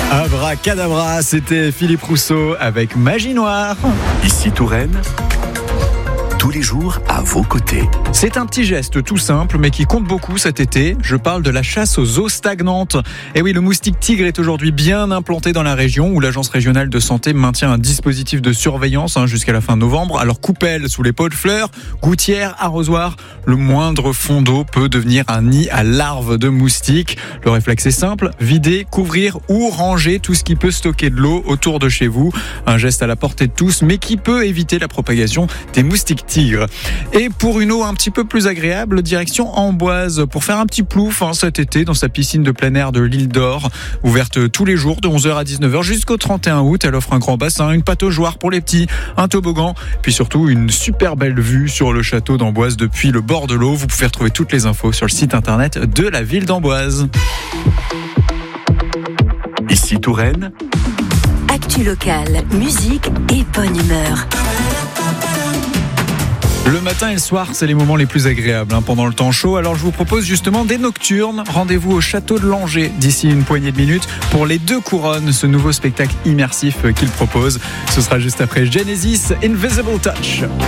Abracadabra, c'était Philippe Rousseau avec Magie Noire. Ici Touraine, tous les jours à vos côtés. C'est un petit geste tout simple mais qui compte beaucoup cet été. Je parle de la chasse aux eaux stagnantes. Et oui, le moustique tigre est aujourd'hui bien implanté dans la région où l'agence régionale de santé maintient un dispositif de surveillance jusqu'à la fin novembre. Alors coupelle sous les pots de fleurs, gouttières, arrosoirs, le moindre fond d'eau peut devenir un nid à larves de moustiques. Le réflexe est simple, vider, couvrir ou ranger tout ce qui peut stocker de l'eau autour de chez vous. Un geste à la portée de tous mais qui peut éviter la propagation des moustiques tigres. Et pour une eau un petit peu plus agréable, direction Amboise pour faire un petit plouf cet été dans sa piscine de plein air de l'Île d'Or, ouverte tous les jours de 11h à 19h jusqu'au 31 août. Elle offre un grand bassin, une pataugeoire pour les petits, un toboggan, puis surtout une super belle vue sur le château d'Amboise depuis le bord de l'eau. Vous pouvez retrouver toutes les infos sur le site internet de la ville d'Amboise. Ici Touraine, Actu locale, musique et bonne humeur. Le matin et le soir, c'est les moments les plus agréables pendant le temps chaud. Alors je vous propose justement des nocturnes. Rendez-vous au château de Langeais d'ici une poignée de minutes pour les 2 couronnes, ce nouveau spectacle immersif qu'il propose. Ce sera juste après Genesis Invisible Touch.